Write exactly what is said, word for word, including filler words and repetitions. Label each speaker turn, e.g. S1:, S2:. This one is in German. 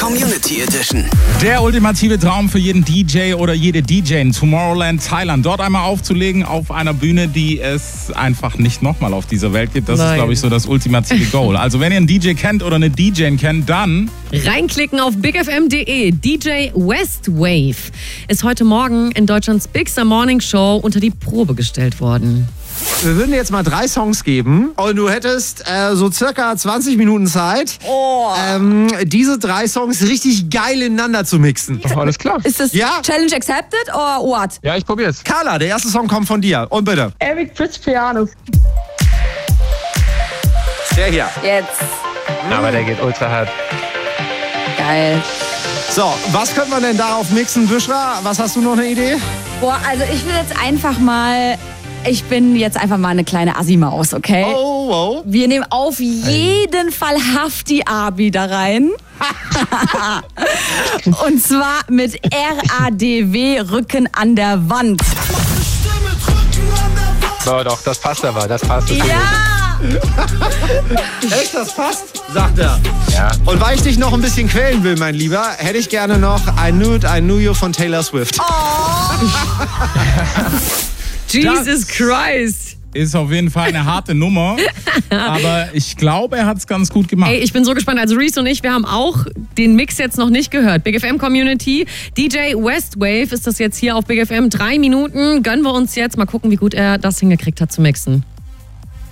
S1: Community Edition.
S2: Der ultimative Traum für jeden D J oder jede D J in Tomorrowland, Thailand. Dort einmal aufzulegen auf einer Bühne, die es einfach nicht nochmal auf dieser Welt gibt. Das Nein. ist, glaube ich, so das ultimative Goal. Also wenn ihr einen D J kennt oder eine D J kennt, dann...
S3: reinklicken auf big f m punkt d e. D J Westwave ist heute Morgen in Deutschlands Big Star Morning Show unter die Probe gestellt worden.
S4: Wir würden jetzt mal drei Songs geben und du hättest äh, so circa zwanzig Minuten Zeit, oh. ähm, diese drei Songs richtig geil ineinander zu mixen.
S5: Oh, alles klar.
S6: Ist das ja? Challenge accepted or what?
S5: Ja, ich probier's.
S4: Carla, der erste Song kommt von dir. Und bitte.
S7: Eric Pritz Piano.
S4: Der hier.
S6: Jetzt.
S5: Aber der geht ultra hart.
S6: Geil.
S4: So, was könnte man denn darauf mixen, Büschra? Was hast du noch eine Idee?
S6: Boah, also ich will jetzt einfach mal... Ich bin jetzt einfach mal eine kleine Assi-Maus, okay?
S4: Oh, oh.
S6: Wir nehmen auf jeden Fall Hafti Abi da rein. Und zwar mit R A D W, Rücken an der Wand.
S5: So, doch, das passt aber, das passt. Das
S6: ja!
S4: Echt, das passt? Sagt er.
S5: Ja.
S4: Und weil ich dich noch ein bisschen quälen will, mein Lieber, hätte ich gerne noch I Knew It, I Knew You von Taylor Swift.
S6: Oh.
S3: Jesus Christ.
S2: Ist auf jeden Fall eine harte Nummer, aber ich glaube, er hat es ganz gut gemacht.
S3: Ey, ich bin so gespannt. Also Reese und ich, wir haben auch den Mix jetzt noch nicht gehört. Big F M Community, D J Westwave ist das jetzt hier auf Big F M. Drei Minuten gönnen wir uns jetzt. Mal gucken, wie gut er das hingekriegt hat zu mixen.